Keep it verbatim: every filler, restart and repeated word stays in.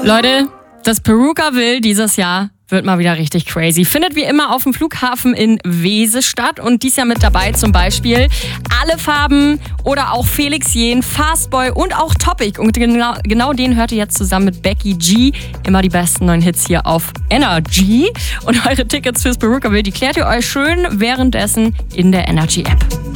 Leute, das Perukaville dieses Jahr wird mal wieder richtig crazy. Findet wie immer auf dem Flughafen in Wese statt und dies Jahr mit dabei zum Beispiel Alle Farben oder auch Felix Jähn, Fastboy und auch Topic. Und genau, genau den hört ihr jetzt zusammen mit Becky G. Immer die besten neuen Hits hier auf Energy. Und eure Tickets fürs Perukaville, die klärt ihr euch schön währenddessen in der Energy App.